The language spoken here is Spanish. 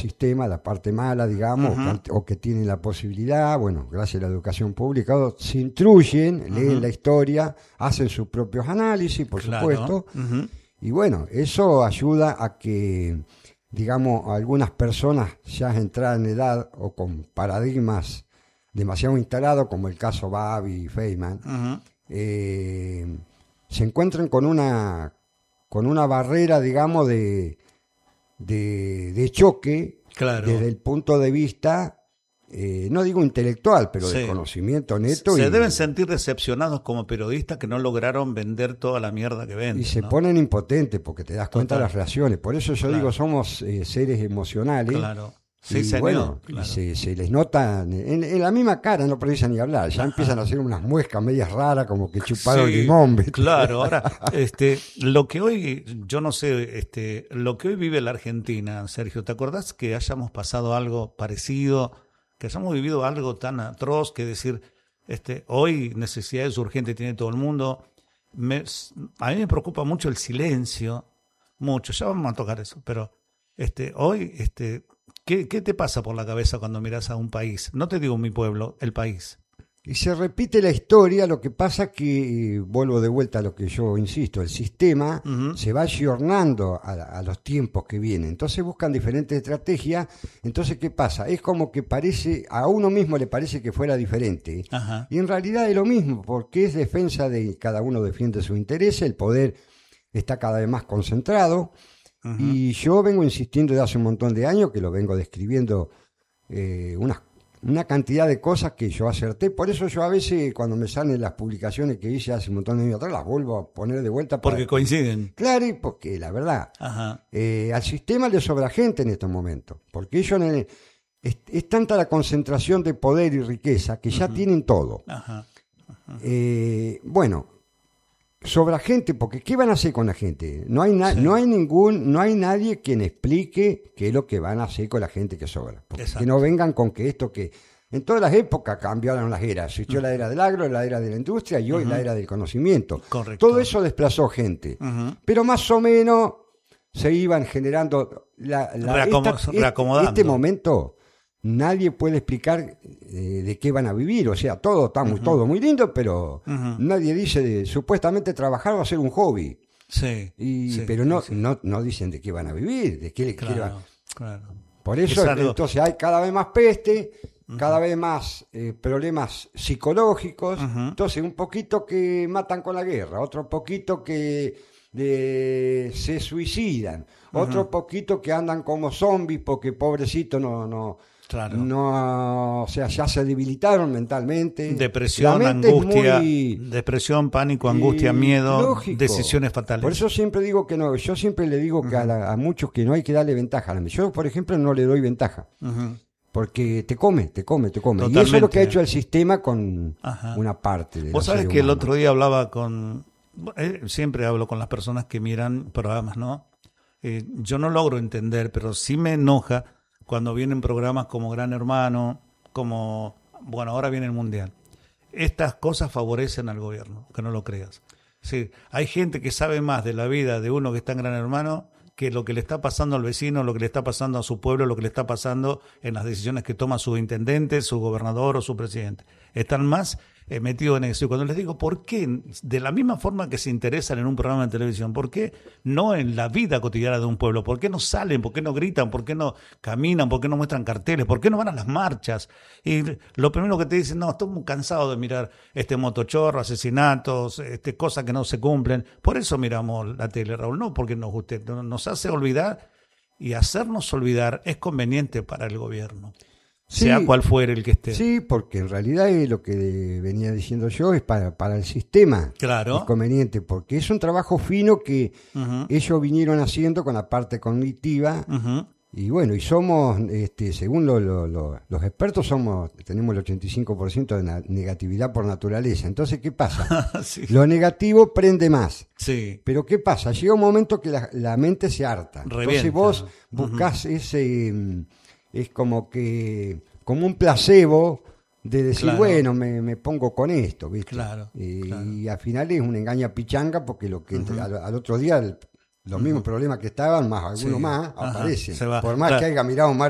sistema, la parte mala, digamos, o que tienen la posibilidad, bueno, gracias a la educación pública, se instruyen, leen la historia, hacen sus propios análisis, por supuesto, y bueno, eso ayuda a que, digamos, algunas personas ya entradas en edad o con paradigmas demasiado instalados, como el caso Babi y Feynman, se encuentran con una barrera, digamos, de choque, desde el punto de vista, no digo intelectual, pero de conocimiento neto. Se deben sentir decepcionados como periodistas que no lograron vender toda la mierda que venden. Y se ponen impotentes porque te das cuenta de las reacciones. Por eso yo digo, somos seres emocionales. Claro. Sí, y señor, bueno, claro. se les nota en la misma cara, no precisan ni hablar, ya empiezan a hacer unas muescas medias raras, como que chuparon limón, ¿viste? Claro, ahora, lo que hoy, yo no sé, lo que hoy vive la Argentina, Sergio, ¿te acordás que hayamos pasado algo parecido, que hayamos vivido algo tan atroz, que decir, hoy necesidades urgentes tiene todo el mundo? A mí me preocupa mucho el silencio, mucho, ya vamos a tocar eso, pero hoy, ¿qué te pasa por la cabeza cuando miras a un país? No te digo mi pueblo, el país. Y se repite la historia, lo que pasa que, vuelvo de vuelta a lo que yo insisto, el sistema se va ayornando a los tiempos que vienen. Entonces buscan diferentes estrategias. Entonces, ¿qué pasa? Es como que a uno mismo le parece que fuera diferente. Y en realidad es lo mismo, porque es defensa de cada uno defiende su interés, el poder está cada vez más concentrado. Y yo vengo insistiendo desde hace un montón de años, que lo vengo describiendo una cantidad de cosas que yo acerté. Por eso yo a veces, cuando me salen las publicaciones que hice hace un montón de años atrás, las vuelvo a poner de vuelta. Porque coinciden. Claro, y porque la verdad, al sistema le sobra gente en estos momentos. Porque ellos es tanta la concentración de poder y riqueza que ya tienen todo. Bueno, sobra gente, porque ¿qué van a hacer con la gente? No hay nadie quien explique qué es lo que van a hacer con la gente que sobra. Que no vengan con que en todas las épocas cambiaron las eras. Existió la era del agro, la era de la industria y hoy la era del conocimiento. Correcto. Todo eso desplazó gente. Pero más o menos se iban generando reacomodando. Este momento. Nadie puede explicar de qué van a vivir, o sea, todo muy lindo, pero nadie dice supuestamente trabajar va a ser un hobby. Pero no dicen de qué van a vivir, de qué van. Claro. Por eso entonces hay cada vez más peste, cada vez más problemas psicológicos, entonces un poquito que matan con la guerra, otro poquito que se suicidan, otro poquito que andan como zombies porque pobrecito o sea, ya se debilitaron mentalmente. Depresión, angustia, depresión, pánico, angustia, miedo, lógico. Decisiones fatales. Por eso siempre digo que no. Yo siempre le digo que a muchos que no hay que darle ventaja. Yo, por ejemplo, no le doy ventaja. Porque te come. Totalmente. Y eso es lo que ha hecho el sistema con una parte de Vos sabés que el otro día hablaba siempre hablo con las personas que miran programas, ¿no? Yo no logro entender, pero sí me enoja cuando vienen programas como Gran Hermano, ahora viene el Mundial. Estas cosas favorecen al gobierno, que no lo creas. Sí, hay gente que sabe más de la vida de uno que está en Gran Hermano que lo que le está pasando al vecino, lo que le está pasando a su pueblo, lo que le está pasando en las decisiones que toma su intendente, su gobernador o su presidente. Están más metidos en eso. Y cuando les digo, ¿por qué? De la misma forma que se interesan en un programa de televisión, ¿por qué no en la vida cotidiana de un pueblo? ¿Por qué no salen? ¿Por qué no gritan? ¿Por qué no caminan? ¿Por qué no muestran carteles? ¿Por qué no van a las marchas? Y lo primero que te dicen, no, estoy muy cansado de mirar motochorro, asesinatos, cosas que no se cumplen. Por eso miramos la tele, Raúl, no porque nos guste, nos hace olvidar, y hacernos olvidar es conveniente para el gobierno. Sea cual fuere el que esté. Sí, porque en realidad lo que venía diciendo yo es para el sistema. Claro. Es conveniente, porque es un trabajo fino que ellos vinieron haciendo con la parte cognitiva. Y bueno, y somos, según los expertos, tenemos el 85% de negatividad por naturaleza. Entonces, ¿qué pasa? Lo negativo prende más. Sí. Pero ¿qué pasa? Llega un momento que la mente se harta. Revienta. Entonces vos buscás es como un placebo de decir, bueno, me pongo con esto, ¿viste? Claro. Y al final es un engaña pichanga, porque lo que al otro día los mismos problemas que estaban, más algunos más, aparecen. Por más que haya mirado más